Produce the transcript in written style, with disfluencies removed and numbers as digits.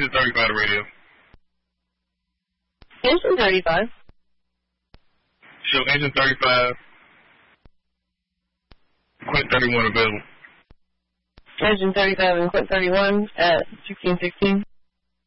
Engine 35 to radio. Engine 35. Show Engine 35. Quint 31 available. Engine 35 and Quint 31 at 1616.